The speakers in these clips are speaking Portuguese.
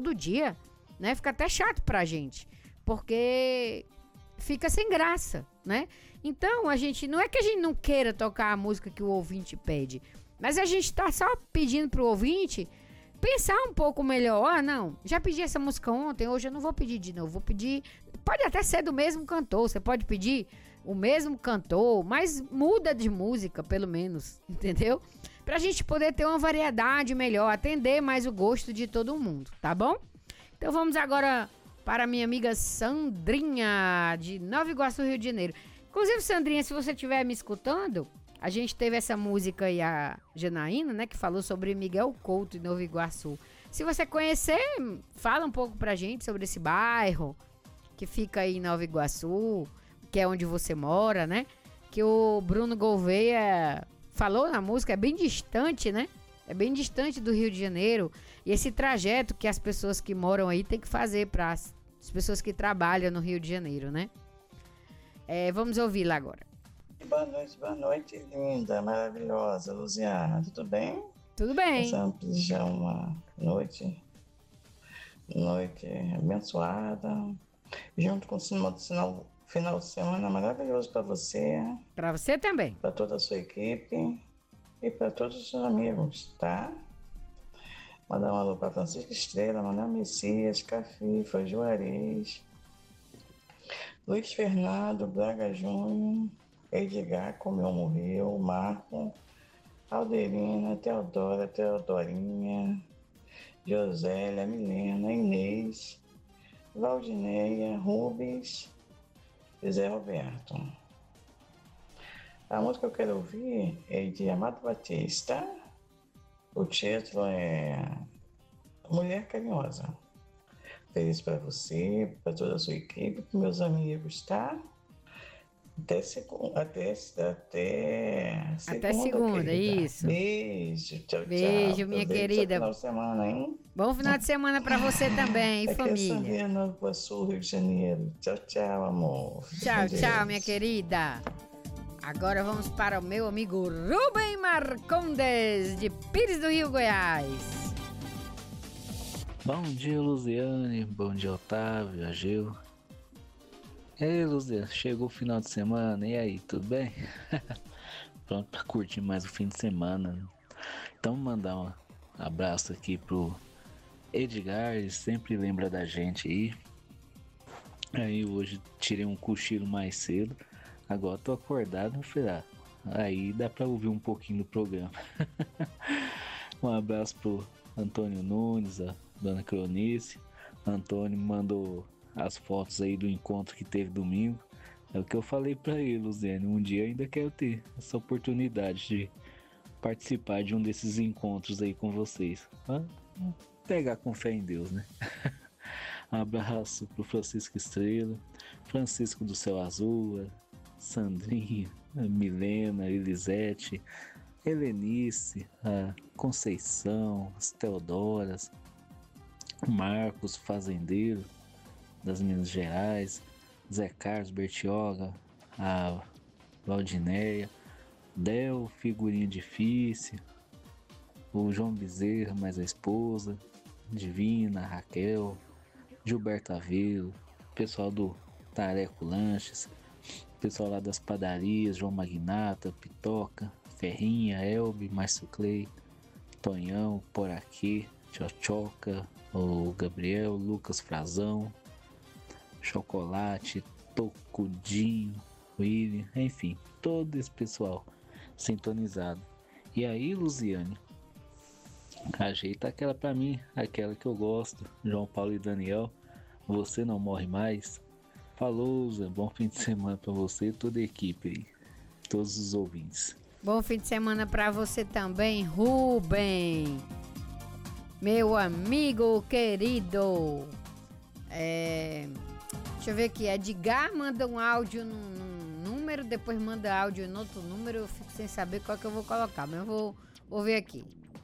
todo dia, né? Fica até chato pra gente, porque fica sem graça, né? Então, não é que a gente não queira tocar a música que o ouvinte pede, mas a gente tá só pedindo pro ouvinte pensar um pouco melhor. Não, já pedi essa música ontem, hoje eu não vou pedir de novo, vou pedir... Pode até ser do mesmo cantor, você pode pedir o mesmo cantor, mas muda de música, pelo menos, entendeu? Pra gente poder ter uma variedade melhor, atender mais o gosto de todo mundo, tá bom? Então vamos agora para a minha amiga Sandrinha, de Nova Iguaçu, Rio de Janeiro. Inclusive, Sandrinha, se você estiver me escutando, a gente teve essa música aí, a Janaína, né, que falou sobre Miguel Couto em Nova Iguaçu. Se você conhecer, fala um pouco pra gente sobre esse bairro que fica aí em Nova Iguaçu, que é onde você mora, né? Que o Bruno Gouveia falou na música, é bem distante, né? É bem distante do Rio de Janeiro. E esse trajeto que as pessoas que moram aí tem que fazer para as pessoas que trabalham no Rio de Janeiro, né? Vamos ouvir lá agora. Boa noite, linda, maravilhosa, Luziana. Tudo bem? Tudo bem. Passamos já uma noite abençoada, junto com o final de semana maravilhoso para você. Para você também. Para toda a sua equipe e para todos os seus amigos, tá? Mandar um alô para Francisco Estrela, Manuel Messias, Cafifa, Juarez, Luiz Fernando, Braga Júnior, Edgar, Comeu Morreu, Marco, Alderina, Teodora, Teodorinha, Josélia, Milena, Inês, Valdineia, Rubens e Zé Roberto. A música que eu quero ouvir é de Amado Batista. O título é Mulher Carinhosa. Feliz para você, para toda a sua equipe, para meus amigos, tá? Até segunda, isso. Beijo, tchau. Beijo, minha querida. Final de semana, hein? Bom final de semana para você também, família. família. Aqui é Nova Iguaçu, Rio de Janeiro. Tchau, amor. Tchau, minha querida. Agora vamos para o meu amigo Rubem Marcondes, de Pires do Rio, Goiás. Bom dia, Luziane. Bom dia, Otávio, Agil. E aí, Luziane, chegou o final de semana, e aí, tudo bem? Pronto para curtir mais o fim de semana. Então, mandar um abraço aqui pro Edgar, ele sempre lembra da gente aí. Aí hoje tirei um cochilo mais cedo, agora tô acordado no final. Aí dá para ouvir um pouquinho do programa. Um abraço pro Antônio Nunes, a dona Cronice. Antônio mandou as fotos aí do encontro que teve domingo. É o que eu falei pra ele, Luziane. Um dia ainda quero ter essa oportunidade de participar de um desses encontros aí com vocês. Pegar com fé em Deus, né? Um abraço pro Francisco Estrela, Francisco do Céu Azul, Sandrinha, Milena, Elisete, Helenice, a Conceição, as Teodoras, Marcos, fazendeiro das Minas Gerais, Zé Carlos Bertioga, a Valdineia, Del, figurinha difícil, o João Bezerra, mais a esposa, Divina, Raquel, Gilberto Avelo, pessoal do Tareco Lanches, pessoal lá das padarias, João Magnata, Pitoca, Ferrinha, Elbe, Márcio Clay, Tonhão, Poraquê, Tchotchoca, o Gabriel, Lucas Frazão, Chocolate, Tocudinho, William, enfim, todo esse pessoal sintonizado. E aí, Luziane, ajeita aquela pra mim, aquela que eu gosto, João Paulo e Daniel, Você Não Morre Mais. Falou, Zé, bom fim de semana pra você e toda a equipe aí, todos os ouvintes. Bom fim de semana pra você também, Rubem, meu amigo querido. Deixa eu ver aqui, Edgar manda um áudio num número, depois manda áudio em outro número, eu fico sem saber qual que eu vou colocar, mas eu vou ver aqui.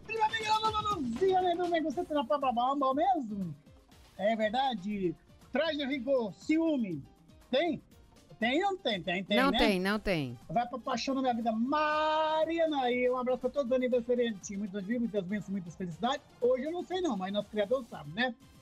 Você tá pra babamba mesmo? É verdade? Traz no rigor, ciúme. Tem? Tem ou não tem? Tem, não né? Não tem. Vai pra paixão na minha vida, Mariana. E um abraço pra todos os aniversariantes. Muitas vidas, muitas bênçãos, muitas felicidades. Hoje eu não sei não, mas nosso criador sabe, né?